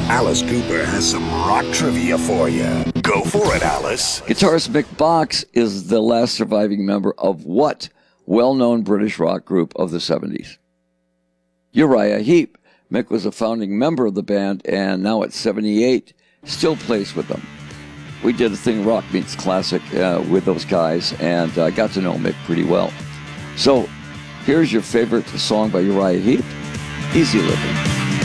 Alice Cooper has some rock trivia for you. Go for it, Alice. Guitarist Mick Box is the last surviving member of what well-known British rock group of the 70s? Uriah Heep. Mick was a founding member of the band, and now at 78, still plays with them. We did a thing, Rock Meets Classic, with those guys, and I got to know Mick pretty well. So, here's your favorite song by Uriah Heep, Easy Living.